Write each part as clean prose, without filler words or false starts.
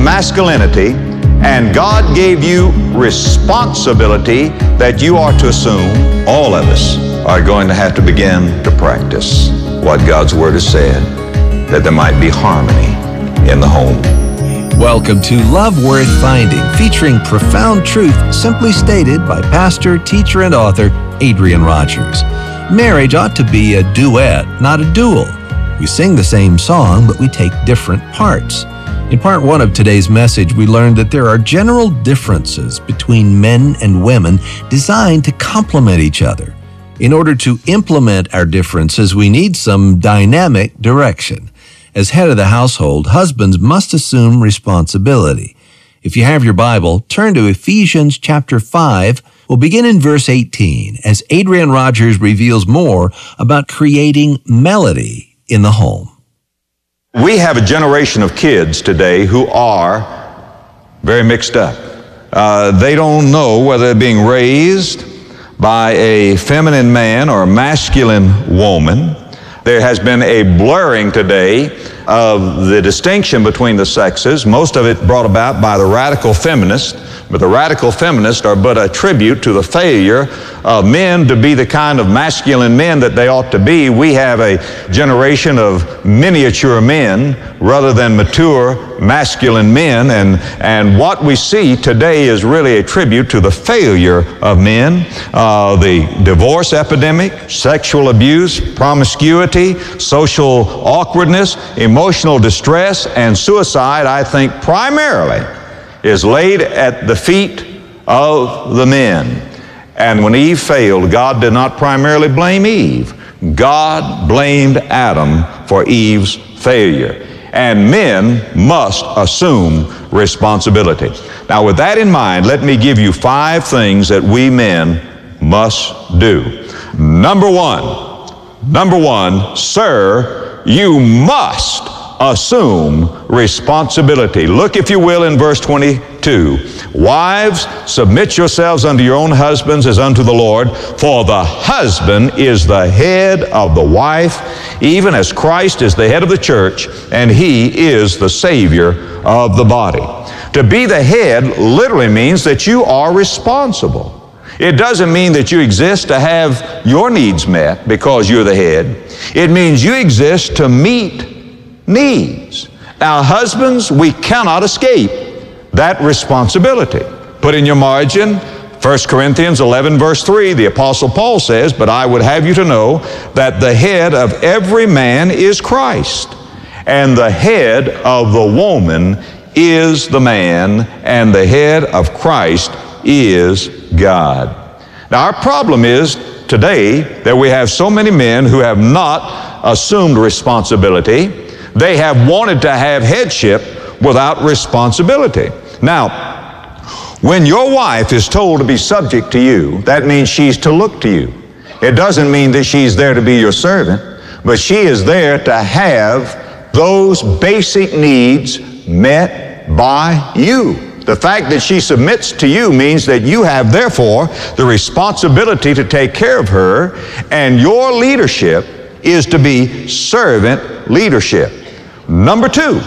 masculinity, and God gave you responsibility that you are to assume, all of us are going to have to begin to practice what God's Word has said, that there might be harmony in the home. Welcome to Love Worth Finding, featuring profound truth simply stated by pastor, teacher, and author Adrian Rogers. Marriage ought to be a duet, not a duel. We sing the same song, but we take different parts. In part one of today's message, we learned that there are general differences between men and women designed to complement each other. In order to implement our differences, we need some dynamic direction. As head of the household, husbands must assume responsibility. If you have your Bible, turn to Ephesians chapter 5. We'll begin in verse 18 as Adrian Rogers reveals more about creating melody in the home. We have a generation of kids today who are very mixed up. They don't know whether they're being raised by a feminine man or a masculine woman. There has been a blurring today of the distinction between the sexes, most of it brought about by the radical feminists, but the radical feminists are but a tribute to the failure of men to be the kind of masculine men that they ought to be. We have a generation of miniature men rather than mature masculine men, and what we see today is really a tribute to the failure of men. The divorce epidemic, sexual abuse, promiscuity, social awkwardness, emotional distress, and suicide, I think primarily is laid at the feet of the men. And when Eve failed, God did not primarily blame Eve. God blamed Adam for Eve's failure. And men must assume responsibility. Now, with that in mind, let me give you 5 things that we men must do. Number one, sir, you must assume responsibility. Look, if you will, in verse 22. Wives, submit yourselves unto your own husbands as unto the Lord, for the husband is the head of the wife, even as Christ is the head of the church, and he is the Savior of the body. To be the head literally means that you are responsible. It doesn't mean that you exist to have your needs met because you're the head. It means you exist to meet needs. Now, husbands, we cannot escape that responsibility. Put in your margin 1 Corinthians 11 verse 3, the Apostle Paul says, "But I would have you to know that the head of every man is Christ, and the head of the woman is the man, and the head of Christ is God." Now, our problem is today that we have so many men who have not assumed responsibility. They have wanted to have headship without responsibility. Now, when your wife is told to be subject to you, that means she's to look to you. It doesn't mean that she's there to be your servant, but she is there to have those basic needs met by you. The fact that she submits to you means that you have, therefore, the responsibility to take care of her, and your leadership is to be servant leadership. Number two,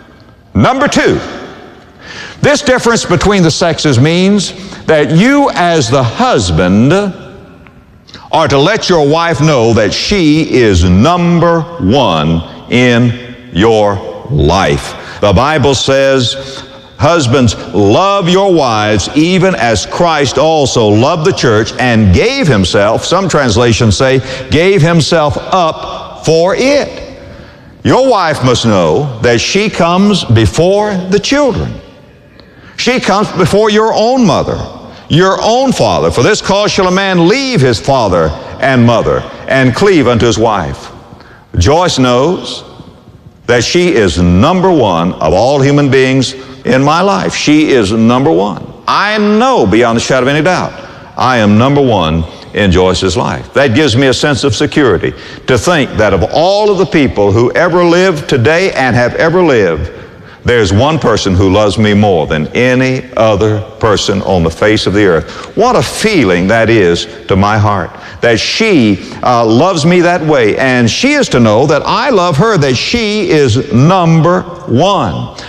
this difference between the sexes means that you as the husband are to let your wife know that she is number one in your life. The Bible says, husbands, love your wives even as Christ also loved the church and gave himself, some translations say, gave himself up for it. Your wife must know that she comes before the children. She comes before your own mother, your own father. For this cause shall a man leave his father and mother and cleave unto his wife. Joyce knows that she is number one of all human beings in my life. She is number one. I know beyond a shadow of any doubt, I am number one in Joyce's life. That gives me a sense of security to think that of all of the people who ever lived today and have ever lived, there's one person who loves me more than any other person on the face of the earth. What a feeling that is to my heart, that she loves me that way, and she is to know that I love her, that she is number one.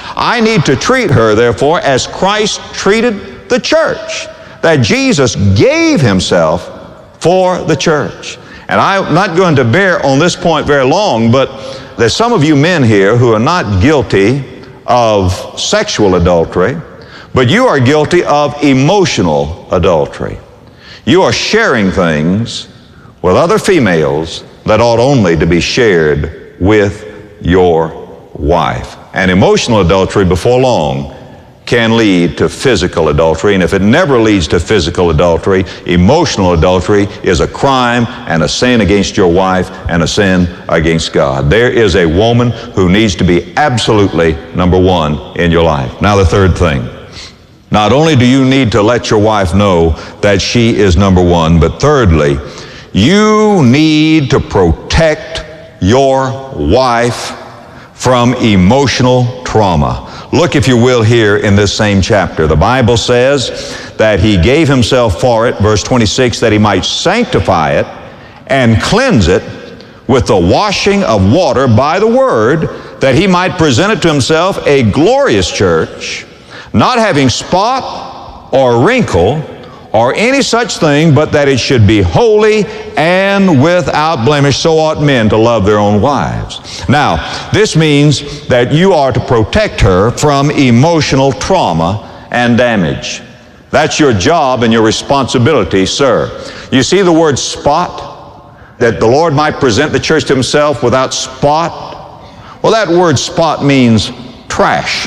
I need to treat her, therefore, as Christ treated the church, that Jesus gave himself for the church. And I'm not going to bear on this point very long, but there's some of you men here who are not guilty of sexual adultery, but you are guilty of emotional adultery. You are sharing things with other females that ought only to be shared with your wife. And emotional adultery before long can lead to physical adultery. And if it never leads to physical adultery, emotional adultery is a crime and a sin against your wife and a sin against God. There is a woman who needs to be absolutely number one in your life. Now the third thing. Not only do you need to let your wife know that she is number one, but thirdly, you need to protect your wife from emotional trauma. Look, if you will, here in this same chapter. The Bible says that he gave himself for it, verse 26, that he might sanctify it and cleanse it with the washing of water by the word, that he might present it to himself a glorious church, not having spot or wrinkle or any such thing, but that it should be holy and without blemish. So ought men to love their own wives. Now, this means that you are to protect her from emotional trauma and damage. That's your job and your responsibility, sir. You see the word spot, that the Lord might present the church to himself without spot? Well, that word spot means trash,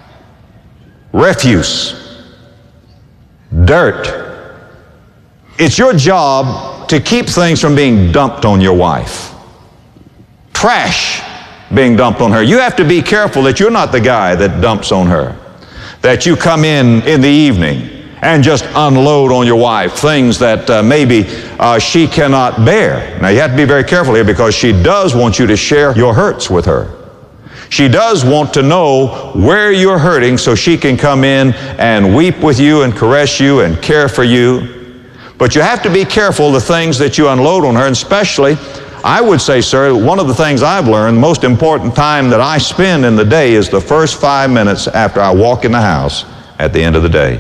refuse, dirt. It's your job to keep things from being dumped on your wife. Trash being dumped on her. You have to be careful that you're not the guy that dumps on her. That you come in the evening and just unload on your wife things that maybe she cannot bear. Now you have to be very careful here, because she does want you to share your hurts with her. She does want to know where you're hurting so she can come in and weep with you and caress you and care for you. But you have to be careful the things that you unload on her, and especially, I would say, sir, one of the things I've learned, the most important time that I spend in the day is the first 5 minutes after I walk in the house at the end of the day.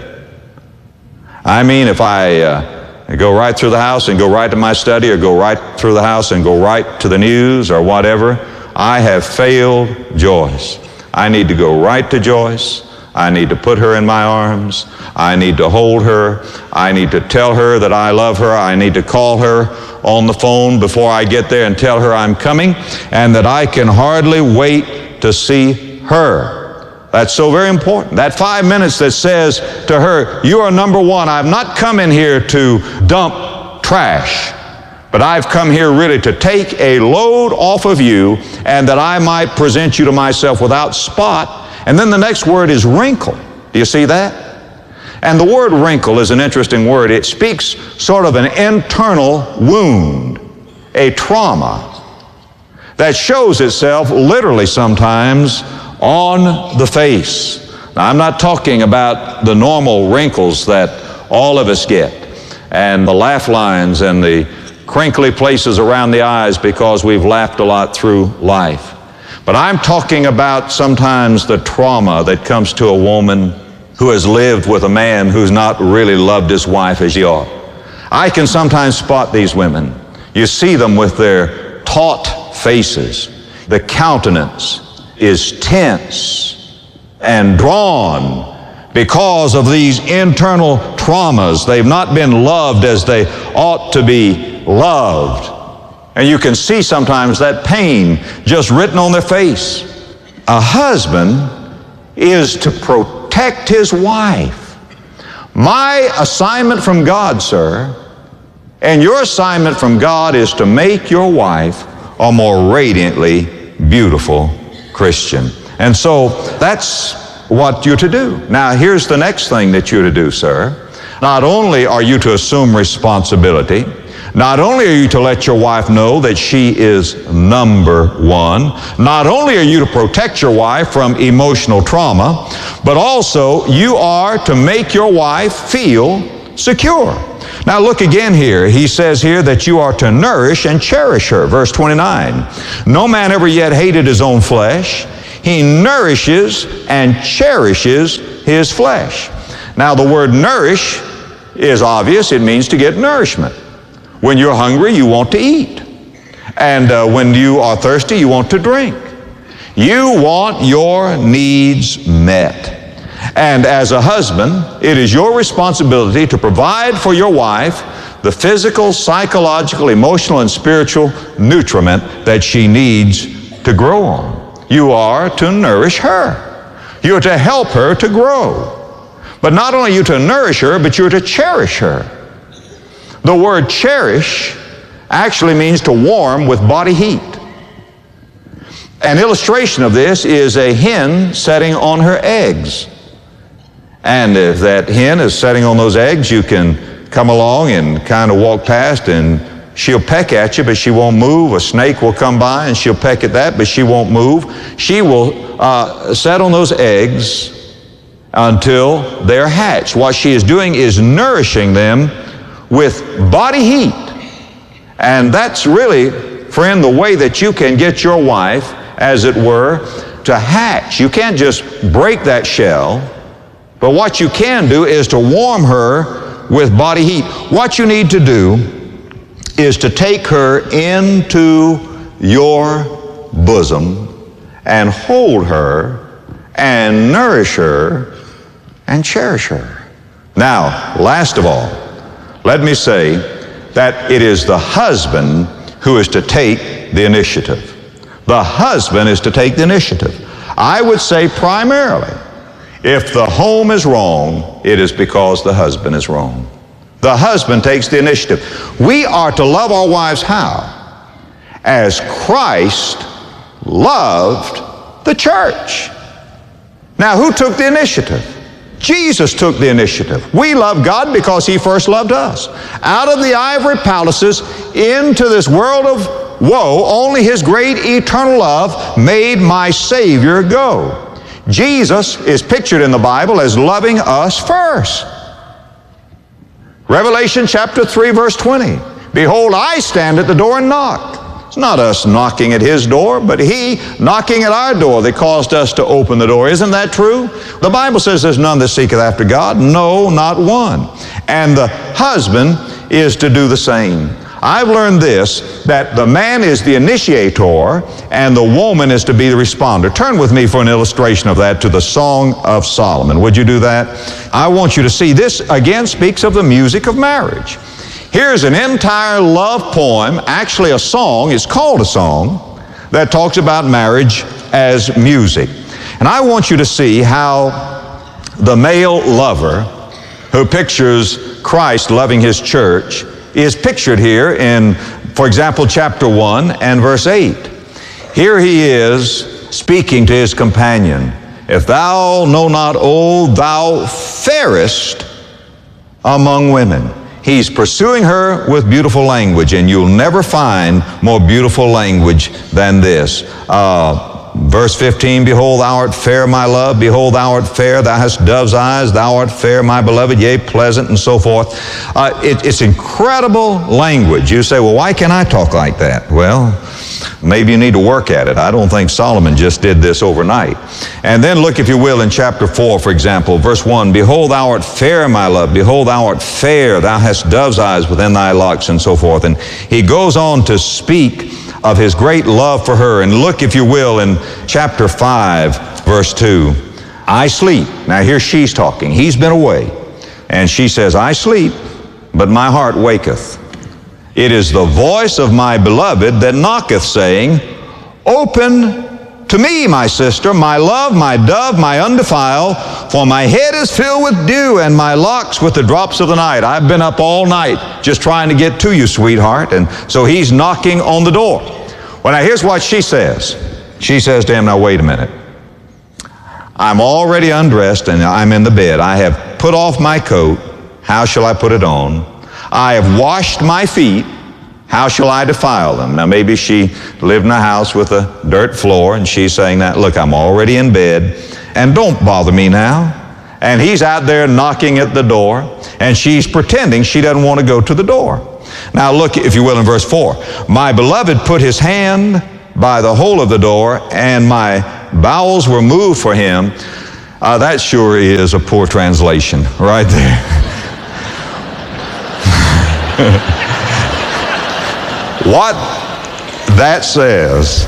I mean, if I go right through the house and go right to my study, or go right through the house and go right to the news or whatever, I have failed Joyce. I need to go right to Joyce. I need to put her in my arms. I need to hold her. I need to tell her that I love her. I need to call her on the phone before I get there and tell her I'm coming, and that I can hardly wait to see her. That's so very important. That 5 minutes that says to her, you are number one. I've not come in here to dump trash, but I've come here really to take a load off of you, and that I might present you to myself without spot. And then the next word is wrinkle. Do you see that? And the word wrinkle is an interesting word. It speaks sort of an internal wound, a trauma that shows itself literally sometimes on the face. Now, I'm not talking about the normal wrinkles that all of us get, and the laugh lines and the crinkly places around the eyes because we've laughed a lot through life. But I'm talking about sometimes the trauma that comes to a woman who has lived with a man who's not really loved his wife as he ought. I can sometimes spot these women. You see them with their taut faces. The countenance is tense and drawn because of these internal traumas. They've not been loved as they ought to be loved. And you can see sometimes that pain just written on their face. A husband is to protect his wife. My assignment from God, sir, and your assignment from God is to make your wife a more radiantly beautiful Christian. And so that's what you're to do. Now, here's the next thing that you're to do, sir. Not only are you to assume responsibility, not only are you to let your wife know that she is number one, not only are you to protect your wife from emotional trauma, but also you are to make your wife feel secure. Now look again here. He says here that you are to nourish and cherish her. Verse 29. No man ever yet hated his own flesh. He nourishes and cherishes his flesh. Now, the word nourish is obvious. It means to get nourishment. When you're hungry, you want to eat. And when you are thirsty, you want to drink. You want your needs met. And as a husband, it is your responsibility to provide for your wife the physical, psychological, emotional, and spiritual nutriment that she needs to grow on. You are to nourish her. You're to help her to grow. But not only are you to nourish her, but you're to cherish her. The word cherish actually means to warm with body heat. An illustration of this is a hen setting on her eggs. And if that hen is setting on those eggs, you can come along and kind of walk past and she'll peck at you, but she won't move. A snake will come by and she'll peck at that, but she won't move. She will set on those eggs until they're hatched. What she is doing is nourishing them with body heat. And that's really, friend, the way that you can get your wife, as it were, to hatch. You can't just break that shell, but what you can do is to warm her with body heat. What you need to do is to take her into your bosom and hold her and nourish her and cherish her. Now, last of all, let me say that it is the husband who is to take the initiative. The husband is to take the initiative. I would say primarily, if the home is wrong, it is because the husband is wrong. The husband takes the initiative. We are to love our wives how? As Christ loved the church. Now, who took the initiative? Jesus took the initiative. We love God because He first loved us. Out of the ivory palaces into this world of woe, only His great eternal love made my Savior go. Jesus is pictured in the Bible as loving us first. Revelation chapter 3, verse 20. Behold, I stand at the door and knock. It's not us knocking at His door, but He knocking at our door that caused us to open the door. Isn't that true? The Bible says there's none that seeketh after God. No, not one. And the husband is to do the same. I've learned this, that the man is the initiator and the woman is to be the responder. Turn with me for an illustration of that to the Song of Solomon. Would you do that? I want you to see this again speaks of the music of marriage. Here's an entire love poem, actually a song, it's called a song, that talks about marriage as music. And I want you to see how the male lover who pictures Christ loving His church is pictured here in, for example, chapter 1 and verse 8. Here he is speaking to his companion. If thou know not, O thou fairest among women. He's pursuing her with beautiful language, and you'll never find more beautiful language than this. Verse 15, behold, thou art fair, my love. Behold, thou art fair. Thou hast dove's eyes. Thou art fair, my beloved, yea, pleasant, and so forth. It's incredible language. You say, well, why can't I talk like that? Well, maybe you need to work at it. I don't think Solomon just did this overnight. And then look, if you will, in chapter 4, for example, verse 1, behold, thou art fair, my love. Behold, thou art fair. Thou hast dove's eyes within thy locks, and so forth. And he goes on to speak of his great love for her. And look, if you will, in chapter 5, verse 2, I sleep. Now here she's talking. He's been away. And she says, I sleep, but my heart waketh. It is the voice of my beloved that knocketh, saying, open to me, my sister, my love, my dove, my undefiled, for my head is filled with dew and my locks with the drops of the night. I've been up all night just trying to get to you, sweetheart. And so he's knocking on the door. Well, now here's what she says. She says to him, now wait a minute. I'm already undressed and I'm in the bed. I have put off my coat. How shall I put it on? I have washed my feet. How shall I defile them? Now maybe she lived in a house with a dirt floor and she's saying that, look, I'm already in bed and don't bother me now. And he's out there knocking at the door and she's pretending she doesn't want to go to the door. Now look, if you will, in verse 4. My beloved put his hand by the hole of the door and my bowels were moved for him. That sure is a poor translation right there. What that says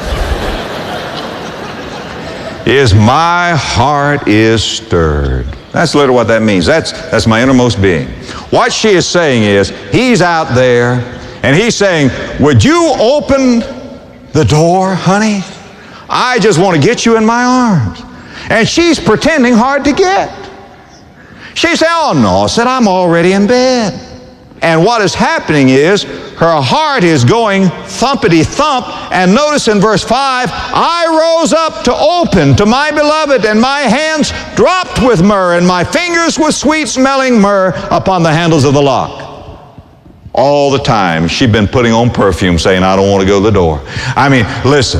is my heart is stirred. That's literally what that means. That's my innermost being. What she is saying is, he's out there and he's saying, would you open the door, honey? I just want to get you in my arms. And she's pretending hard to get. She said, oh no, I said, I'm already in bed. And what is happening is her heart is going thumpity thump. And notice in verse 5, I rose up to open to my beloved, and my hands dropped with myrrh, and my fingers with sweet smelling myrrh upon the handles of the lock. All the time she'd been putting on perfume, saying, I don't want to go to the door. I mean, listen,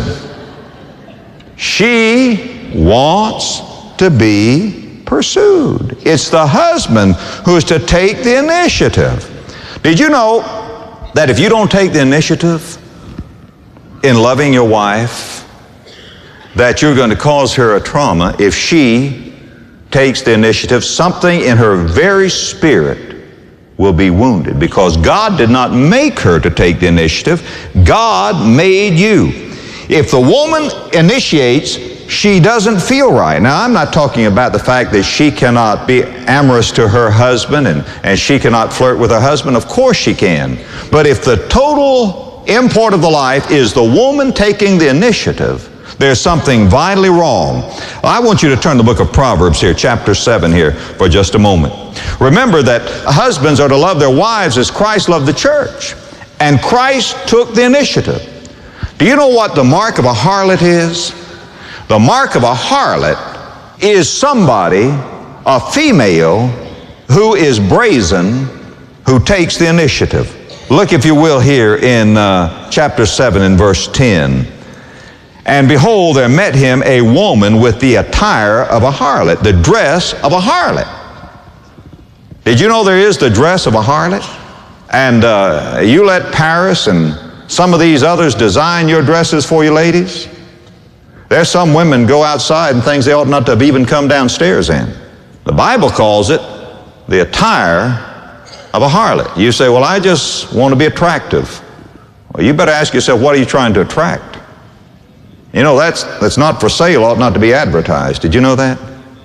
she wants to be pursued. It's the husband who is to take the initiative. Did you know that if you don't take the initiative in loving your wife, that you're going to cause her a trauma if she takes the initiative? Something in her very spirit will be wounded, because God did not make her to take the initiative. God made you. If the woman initiates, she doesn't feel right. Now, I'm not talking about the fact that she cannot be amorous to her husband and she cannot flirt with her husband. Of course she can. But if the total import of the life is the woman taking the initiative, there's something vitally wrong. I want you to turn to the book of Proverbs here, chapter 7 here, for just a moment. Remember that husbands are to love their wives as Christ loved the church. And Christ took the initiative. Do you know what the mark of a harlot is? The mark of a harlot is somebody, a female, who is brazen, who takes the initiative. Look, if you will, here in chapter 7 and verse 10. And behold, there met him a woman with the attire of a harlot, the dress of a harlot. Did you know there is the dress of a harlot? And you let Paris and some of these others design your dresses for you ladies? There's some women go outside in things they ought not to have even come downstairs in. The Bible calls it the attire of a harlot. You say, well, I just want to be attractive. Well, you better ask yourself, what are you trying to attract? You know, that's not for sale, ought not to be advertised. Did you know that?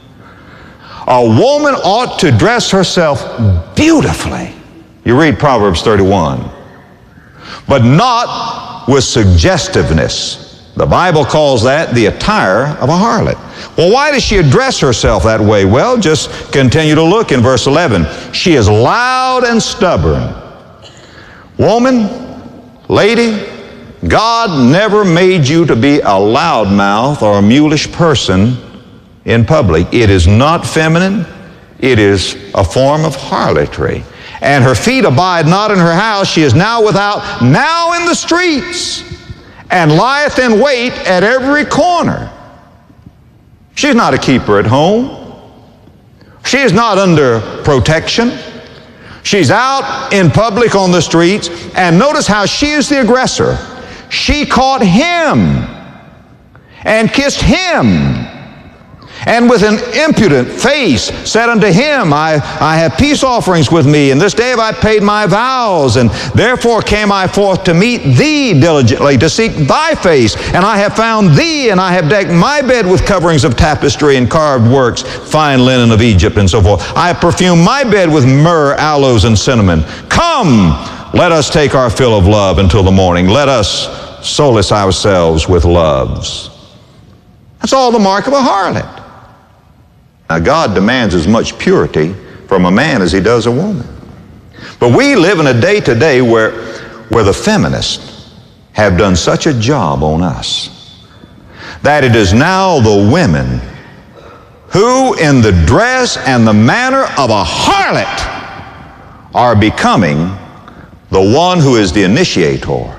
A woman ought to dress herself beautifully. You read Proverbs 31. But not with suggestiveness. The Bible calls that the attire of a harlot. Well, why does she address herself that way? Well, just continue to look in verse 11. She is loud and stubborn. Woman, lady, God never made you to be a loudmouth or a mulish person in public. It is not feminine. It is a form of harlotry. And her feet abide not in her house. She is now without, now in the streets, and lieth in wait at every corner. She's not a keeper at home. She is not under protection. She's out in public on the streets, and notice how she is the aggressor. She caught him and kissed him, and with an impudent face said unto him, I have peace offerings with me, and this day have I paid my vows, and therefore came I forth to meet thee diligently, to seek thy face, and I have found thee, and I have decked my bed with coverings of tapestry and carved works, fine linen of Egypt, and so forth. I have perfumed my bed with myrrh, aloes, and cinnamon. Come, let us take our fill of love until the morning. Let us solace ourselves with loves. That's all the mark of a harlot. Now, God demands as much purity from a man as he does a woman. But we live in a day today where the feminists have done such a job on us that it is now the women who, in the dress and the manner of a harlot, are becoming the one who is the initiator.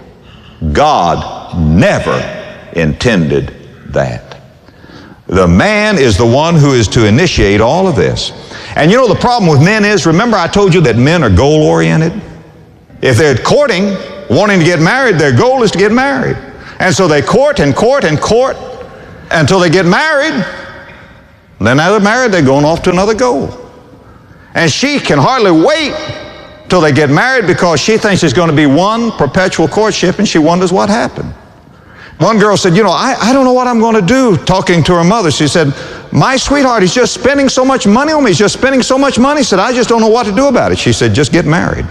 God never intended that. The man is the one who is to initiate all of this. And you know the problem with men is, remember I told you that men are goal-oriented? If they're courting, wanting to get married, their goal is to get married. And so they court and court and court. until they get married. Then now they're married, they're going off to another goal. And she can hardly wait till they get married because she thinks it's going to be one perpetual courtship, and she wonders what happened. One girl said, I don't know what I'm going to do, talking to her mother. She said, my sweetheart, he's just spending so much money on me. He's just spending so much money. She said, I just don't know what to do about it. She said, just get married.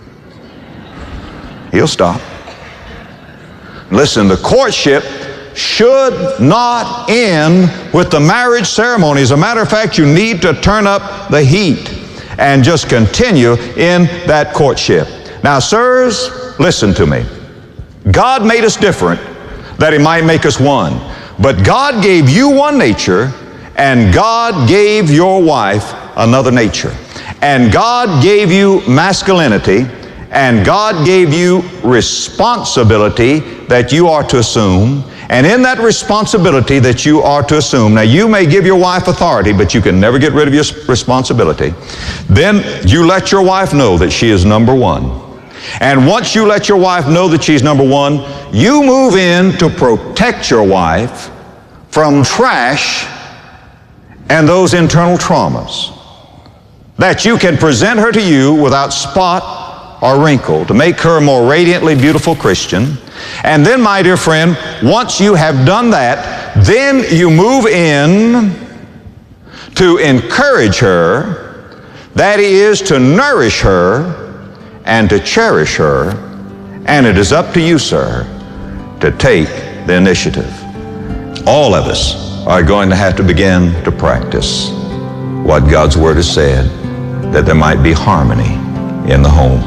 He'll stop. Listen, the courtship should not end with the marriage ceremony. As a matter of fact, you need to turn up the heat and just continue in that courtship. Now, sirs, listen to me. God made us different that He might make us one. But God gave you one nature, and God gave your wife another nature. And God gave you masculinity, and God gave you responsibility that you are to assume. And in that responsibility that you are to assume, now you may give your wife authority, but you can never get rid of your responsibility. Then you let your wife know that she is number one. And once you let your wife know that she's number one, you move in to protect your wife from trash and those internal traumas, that you can present her to you without spot or wrinkle, to make her a more radiantly beautiful Christian. And then, my dear friend, once you have done that, then you move in to encourage her, that is, to nourish her and to cherish her. And it is up to you, sir, to take the initiative. All of us are going to have to begin to practice what God's Word has said, that there might be harmony in the home.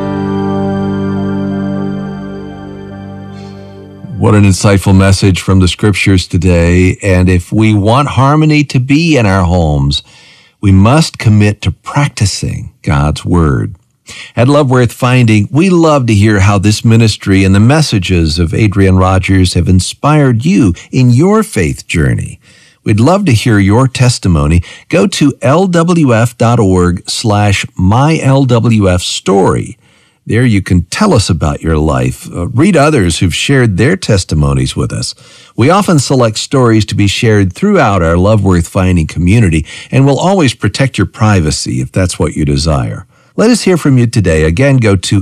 What an insightful message from the Scriptures today. And if we want harmony to be in our homes, we must commit to practicing God's Word. At Love Worth Finding, we love to hear how this ministry and the messages of Adrian Rogers have inspired you in your faith journey. We'd love to hear your testimony. Go to lwf.org/mylwfstory. There you can tell us about your life. Read others who've shared their testimonies with us. We often select stories to be shared throughout our Love Worth Finding community, and we'll always protect your privacy if that's what you desire. Let us hear from you today. Again, go to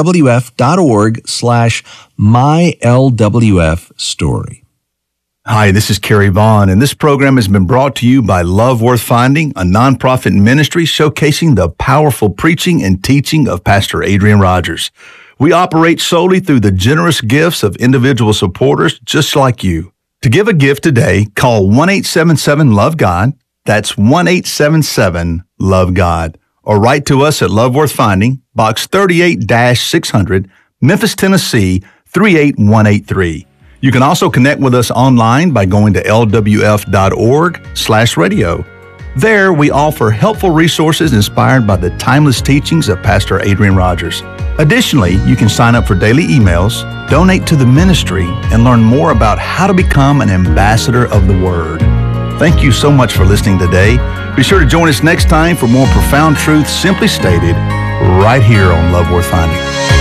lwf.org/mylwfstory. Hi, this is Kerry Vaughn, and this program has been brought to you by Love Worth Finding, a nonprofit ministry showcasing the powerful preaching and teaching of Pastor Adrian Rogers. We operate solely through the generous gifts of individual supporters just like you. To give a gift today, call 1-877-LOVE-GOD. That's 1-877-LOVE-GOD. Or write to us at Love Worth Finding, Box 38-600, Memphis, Tennessee, 38183. You can also connect with us online by going to lwf.org/radio. There, we offer helpful resources inspired by the timeless teachings of Pastor Adrian Rogers. Additionally, you can sign up for daily emails, donate to the ministry, and learn more about how to become an ambassador of the Word. Thank you so much for listening today. Be sure to join us next time for more profound truths simply stated right here on Love Worth Finding.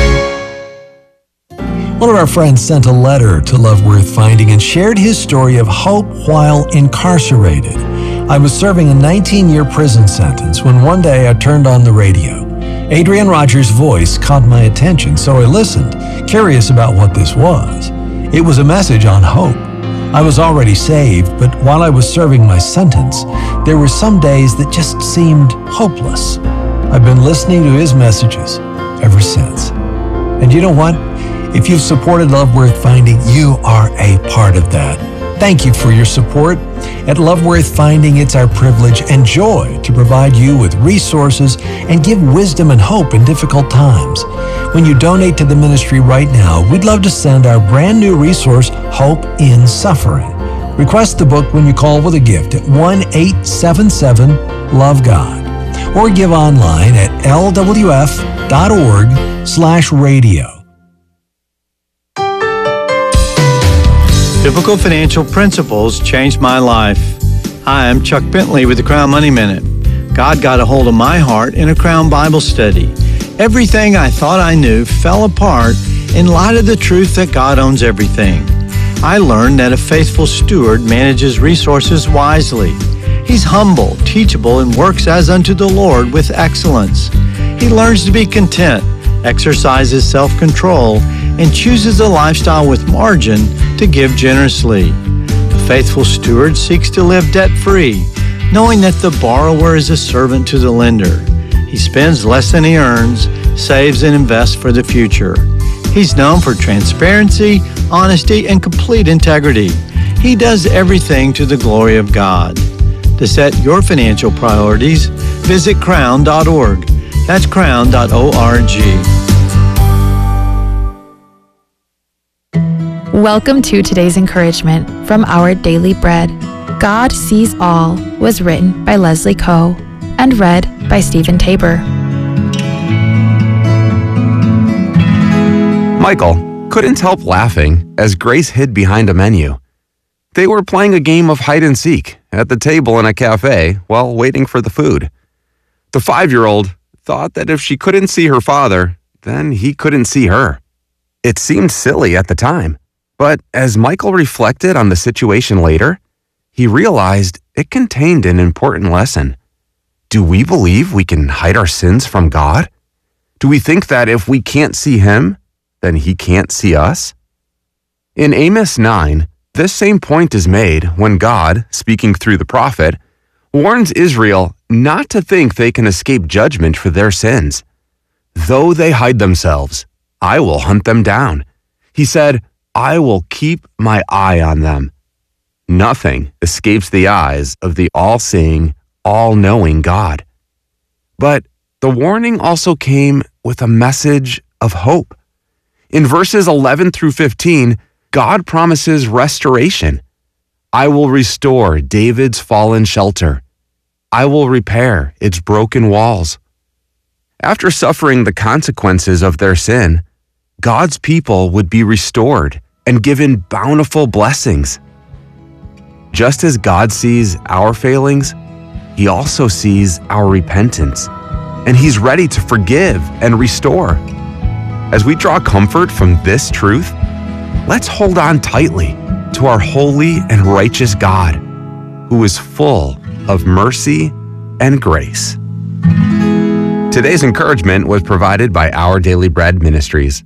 One of our friends sent a letter to Love Worth Finding and shared his story of hope while incarcerated. I was serving a 19-year prison sentence when one day I turned on the radio. Adrian Rogers' voice caught my attention, so I listened, curious about what this was. It was a message on hope. I was already saved, but while I was serving my sentence, there were some days that just seemed hopeless. I've been listening to his messages ever since. And you know what? If you've supported Love Worth Finding, you are a part of that. Thank you for your support. At Love Worth Finding, it's our privilege and joy to provide you with resources and give wisdom and hope in difficult times. When you donate to the ministry right now, we'd love to send our brand new resource, Hope in Suffering. Request the book when you call with a gift at 1-877-LOVE-GOD or give online at lwf.org/radio. Biblical Financial Principles changed my life. Hi, I'm Chuck Bentley with the Crown Money Minute. God got a hold of my heart in a Crown Bible study. Everything I thought I knew fell apart in light of the truth that God owns everything. I learned that a faithful steward manages resources wisely. He's humble, teachable, and works as unto the Lord with excellence. He learns to be content, exercises self-control, and chooses a lifestyle with margin to give generously. The faithful steward seeks to live debt-free, knowing that the borrower is a servant to the lender. He spends less than he earns, saves and invests for the future. He's known for transparency, honesty, and complete integrity. He does everything to the glory of God. To set your financial priorities, visit crown.org. That's crown.org. Welcome to today's encouragement from Our Daily Bread. God Sees All was written by Leslie Coe and read by Stephen Tabor. Michael couldn't help laughing as Grace hid behind a menu. They were playing a game of hide and seek at the table in a cafe while waiting for the food. The 5-year-old thought that if she couldn't see her father, then he couldn't see her. It seemed silly at the time, but as Michael reflected on the situation later, he realized it contained an important lesson. Do we believe we can hide our sins from God? Do we think that if we can't see Him, then He can't see us? In Amos 9, this same point is made when God, speaking through the prophet, warns Israel not to think they can escape judgment for their sins. Though they hide themselves, I will hunt them down. He said, I will keep my eye on them. Nothing escapes the eyes of the all-seeing, all-knowing God. But the warning also came with a message of hope. In verses 11 through 15, God promises restoration. I will restore David's fallen shelter. I will repair its broken walls. After suffering the consequences of their sin, God's people would be restored and given bountiful blessings. Just as God sees our failings, He also sees our repentance, and He's ready to forgive and restore. As we draw comfort from this truth, let's hold on tightly to our holy and righteous God, who is full of mercy and grace. Today's encouragement was provided by Our Daily Bread Ministries.